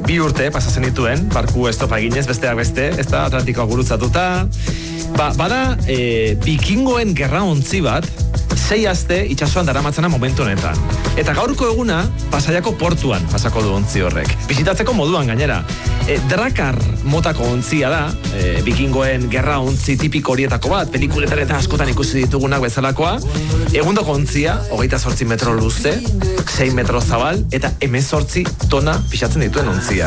2 urte pasatzen dituen, barku estopa eginez, besteak beste, ez da Atlantikoa gurutzatuta. Bada, bikingoen gerraontzi bat, 6 aste itsasoan daramatzana momentu honetan. Eta gaurko eguna, Pasaiako portuan pasako du ontzi horrek. Bisitatzeko moduan gainera. Drakar motako ontzia da, bikingoen gerra ontzi tipiko horietako bat, pelikuletan eta askotan ikusi ditugunak bezalakoa. Egundoko ontzia, 28 metro luze, 6 metro zabal, eta 18 tona pisatzen dituen ontzia.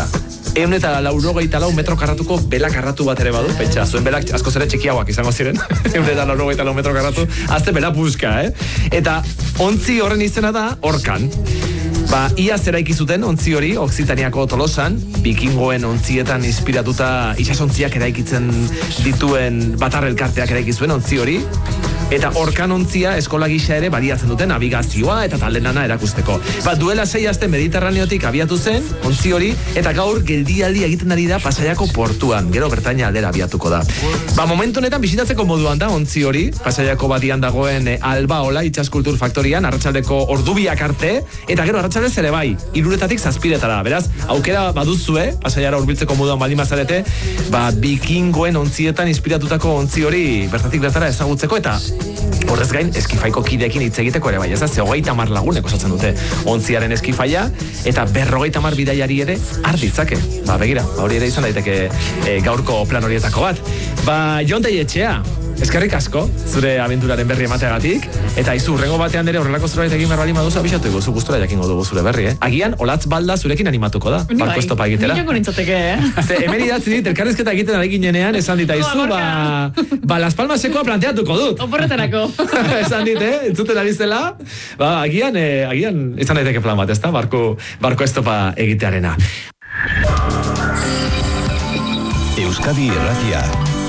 194 metro karratuko bela karratu bat ere badu, pentsa, zuen belak asko zere txikiagoak izango ziren, 194 metro karratu, azte bela puska, Eta ontzi horren izena da Orkan. Ia zera ikizuten ontzi hori, Oksitaniako Tolosan, bikingoen ontzietan inspiratuta itsasontziak eraikitzen dituen Batar elkarteak eraikizuen ontzi hori. Eta Orkan ontzia eskola gisa ere baliatzen duten navigazioa eta talenana erakusteko. Duela 6 aste Mediterraneotik abiatu zen, ontzi hori, eta gaur geldialdi egiten ari da Pasaiako portuan, gero Bertaina aldera abiatuko da. Momentu honetan bisitatzeko moduan da ontzi hori, Pasaiako badian dagoen Albaola Itsaskultur Faktorian, arratsaldeko ordubiak arte, eta gero arratsaldez ere bai, 3:00 7:00. Beraz, aukera baduzue, Pasaiara hurbiltzeko moduan baldin bazarete, bikingoen ontzietan inspiratutako ontzi hori bertatik bertara ezagutzeko, eta horrez gain, eskifaiko kideekin hitz egiteko ere bai, ez da, 30 lagunek osatzen dute ontziaren eskifaia, eta 50 bidaiari ere arditzake. Begira, hori ere izan daiteke gaurko plan horietako bat. Jon Etxea, eskerrik asko, zure abenturaren berri emateagatik, eta izu, urrengo batean ere horrelako zerbait egin behar baldin baduzu, abisatu iguzu gustura jakingo dugu zure berri, Agian, Olatz Balda zurekin animatuko da, barko estopa egitera. Niko nintzateke, Hemen idatzi dit, elkarrizketa egiten ari ginenean, esan dit, aizu, Las Palmasekoa planteatuko dut. Oporretarako. Esan dit, entzuten ari zela, agian, izan daiteke plan bat, ez da, barko estopa egitearena. Euskadi Irratia.